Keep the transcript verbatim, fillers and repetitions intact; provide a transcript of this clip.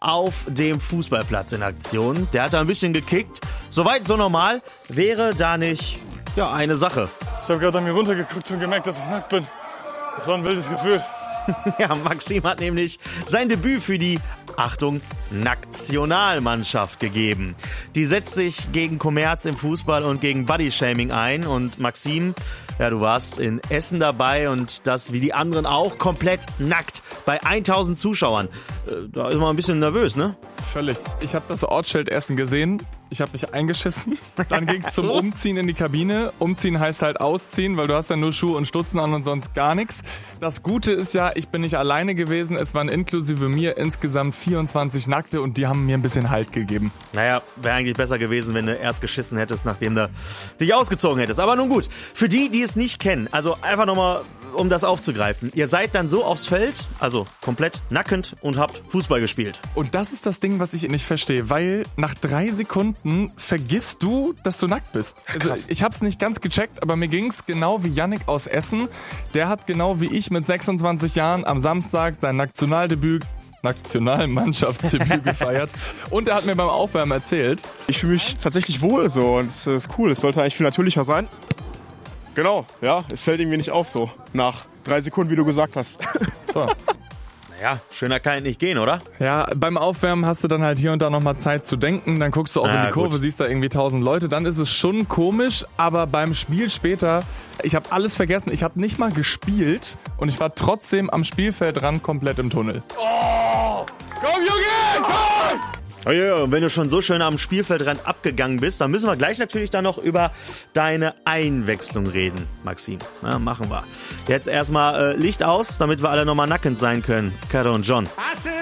auf dem Fußballplatz in Aktion. Der hat da ein bisschen gekickt. Soweit so normal. Wäre da nicht, ja, eine Sache. Ich habe gerade an mir runtergeguckt und gemerkt, dass ich nackt bin. Das war ein wildes Gefühl. Ja, Maxim hat nämlich sein Debüt für die, Achtung, Nationalmannschaft gegeben. Die setzt sich gegen Kommerz im Fußball und gegen Bodyshaming ein. Und Maxim, ja, du warst in Essen dabei und das wie die anderen auch komplett nackt bei tausend Zuschauern. Da ist man ein bisschen nervös, ne? Völlig. Ich habe das Ortsschild Essen gesehen. Ich habe mich eingeschissen. Dann ging es zum Umziehen in die Kabine. Umziehen heißt halt ausziehen, weil du hast ja nur Schuhe und Stutzen an und sonst gar nichts. Das Gute ist ja, ich bin nicht alleine gewesen. Es waren inklusive mir insgesamt vierundzwanzig Nackte und die haben mir ein bisschen Halt gegeben. Naja, wäre eigentlich besser gewesen, wenn du erst geschissen hättest, nachdem du dich ausgezogen hättest. Aber nun gut, für die, die es nicht kennen, also einfach nochmal, um das aufzugreifen. Ihr seid dann so aufs Feld, also komplett nackend und habt Fußball gespielt. Und das ist das Ding, was ich nicht verstehe, weil nach drei Sekunden vergisst du, dass du nackt bist. Also ich hab's nicht ganz gecheckt, aber mir ging's genau wie Yannick aus Essen. Der hat genau wie ich mit sechsundzwanzig Jahren am Samstag sein Nationaldebüt Nationalmannschaftsdebüt gefeiert. Und er hat mir beim Aufwärmen erzählt. Ich fühle mich tatsächlich wohl so und es ist cool. Es sollte eigentlich viel natürlicher sein. Genau, ja, es fällt irgendwie nicht auf so. Nach drei Sekunden, wie du gesagt hast. So. Naja, schöner kann es nicht gehen, oder? Ja, beim Aufwärmen hast du dann halt hier und da nochmal Zeit zu denken. Dann guckst du auch Na, in die Kurve, gut. siehst da irgendwie tausend Leute. Dann ist es schon komisch, aber beim Spiel später, ich habe alles vergessen. Ich habe nicht mal gespielt und ich war trotzdem am Spielfeldrand komplett im Tunnel. Oh! Komm, Junge! Komm! Oh ja, und wenn du schon so schön am Spielfeldrand abgegangen bist, dann müssen wir gleich natürlich dann noch über deine Einwechslung reden, Maxim. Na, machen wir. Jetzt erstmal äh, Licht aus, damit wir alle nochmal nackend sein können. Caro und John.